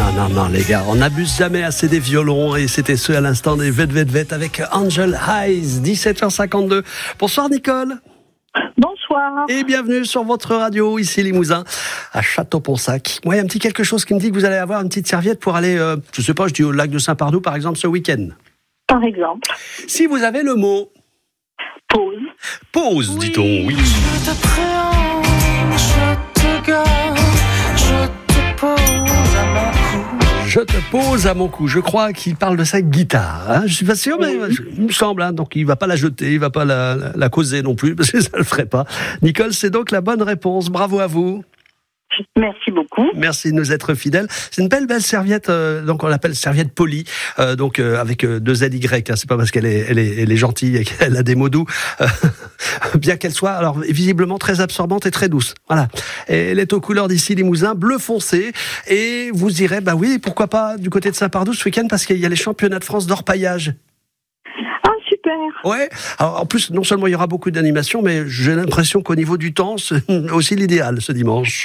Non, les gars, on n'abuse jamais assez des violons et c'était à l'instant des Vet avec Angel Eyes, 17h52. Bonsoir Nicole. Bonsoir. Et bienvenue sur votre radio, ici Limousin, à Château-Ponsac. Moi, il y a un petit quelque chose qui me dit que vous allez avoir une petite serviette pour aller, je dis au lac de Saint-Pardoux par exemple ce week-end. Par exemple. Si vous avez le mot... Pause. Pause, dit-on, oui. Je t'appréhende, je te garde, je te pose à mon cou. Je te pose à mon cou. Je crois qu'il parle de sa guitare. Hein. Je suis pas sûr, mais il me semble. Hein. Donc il va pas la jeter, il va pas la causer non plus, parce que ça le ferait pas. Nicole, c'est donc la bonne réponse. Bravo à vous. Merci beaucoup. Merci de nous être fidèles. C'est une belle serviette, donc on l'appelle serviette polie, avec deux ZY. Hein, c'est pas parce qu'elle est gentille et qu'elle a des mots doux, bien qu'elle soit alors visiblement très absorbante et très douce. Voilà. Et elle est aux couleurs d'ici Limousin, bleu foncé. Et vous irez, oui, pourquoi pas du côté de Saint-Pardoux ce week-end parce qu'il y a les championnats de France d'orpaillage. Ah, super. Ouais. Alors, en plus, non seulement il y aura beaucoup d'animations, mais j'ai l'impression qu'au niveau du temps, c'est aussi l'idéal ce dimanche.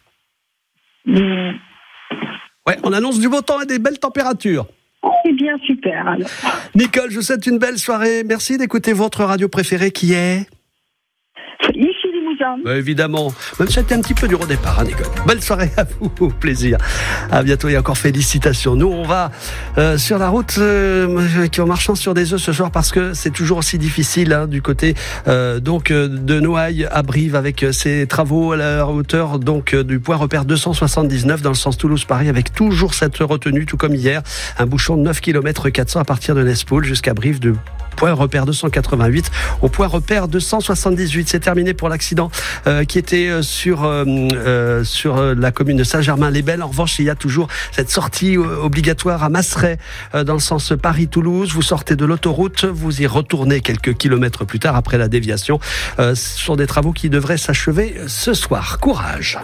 Ouais, on annonce du beau temps et des belles températures. C'est bien super. Alors. Nicole, je vous souhaite une belle soirée. Merci d'écouter votre radio préférée qui est... Ici Limousin. Évidemment. Même si c'était un petit peu dur au départ, hein, Nicole. Belle soirée à vous, au plaisir. À bientôt et encore félicitations. Nous, on va sur la route en marchant sur des œufs ce soir parce que c'est toujours aussi difficile hein, du côté de Noailles à Brive avec ces travaux à la hauteur du point repère 279 dans le sens Toulouse-Paris avec toujours cette retenue, tout comme hier. Un bouchon de 9 km 400 à partir de Nespoul jusqu'à Brive de point repère 288 au point repère 278. C'est terminé pour l'accident qui était sur la commune de Saint-Germain-les-Belles. En revanche, il y a toujours cette sortie obligatoire à Masseray dans le sens Paris-Toulouse. Vous sortez de l'autoroute, vous y retournez quelques kilomètres plus tard après la déviation. Ce sont des travaux qui devraient s'achever ce soir. Courage.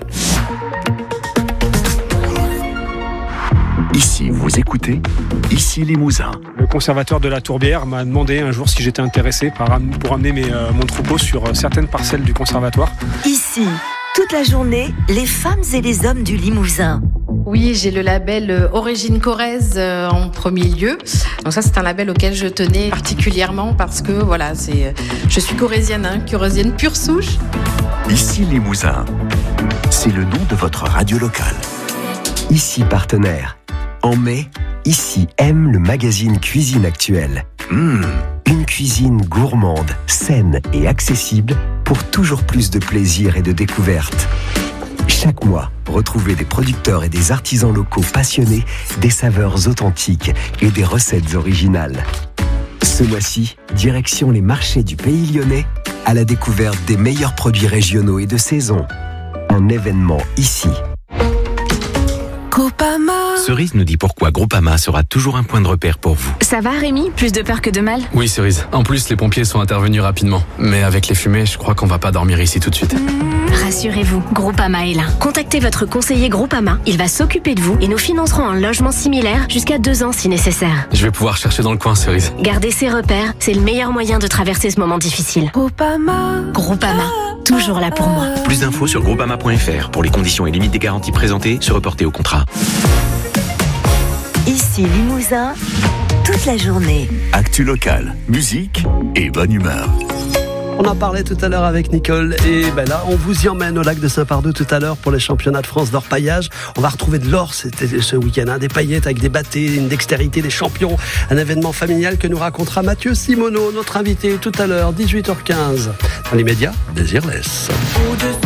Ici, vous écoutez, ici Limousin. Le conservateur de la Tourbière m'a demandé un jour si j'étais intéressé pour amener mon troupeau sur certaines parcelles du conservatoire. Ici, toute la journée, les femmes et les hommes du Limousin. Oui, j'ai le label Origine Corrèze en premier lieu. Donc ça, c'est un label auquel je tenais particulièrement parce que voilà, je suis corrézienne, corrézienne pure souche. Ici Limousin, c'est le nom de votre radio locale. Ici partenaire. En mai, ici aime le magazine Cuisine Actuelle. Une cuisine gourmande, saine et accessible pour toujours plus de plaisir et de découverte. Chaque mois, retrouvez des producteurs et des artisans locaux passionnés, des saveurs authentiques et des recettes originales. Ce mois-ci, direction les marchés du Pays Lyonnais à la découverte des meilleurs produits régionaux et de saison. Un événement ici. Groupama. Cerise nous dit pourquoi Groupama sera toujours un point de repère pour vous. Ça va Rémi ? Plus de peur que de mal ? Oui Cerise, en plus les pompiers sont intervenus rapidement. Mais avec les fumées, je crois qu'on va pas dormir ici tout de suite. Rassurez-vous, Groupama est là. Contactez votre conseiller Groupama, il va s'occuper de vous et nous financerons un logement similaire jusqu'à 2 ans si nécessaire. Je vais pouvoir chercher dans le coin Cerise. Gardez ses repères, c'est le meilleur moyen de traverser ce moment difficile. Groupama, toujours là pour moi. Plus d'infos sur groupama.fr. Pour les conditions et limites des garanties présentées, se reporter au contrat. Ici Limousin, toute la journée. Actu locale, musique et bonne humeur. On en parlait tout à l'heure avec Nicole et là on vous y emmène au lac de Saint-Pardoux tout à l'heure pour les championnats de France d'orpaillage. On va retrouver de l'or ce week-end, des paillettes avec des bâtés, une dextérité des champions, un événement familial que nous racontera Mathieu Simoneau, notre invité tout à l'heure, 18h15. Dans l'immédiat, Désirless.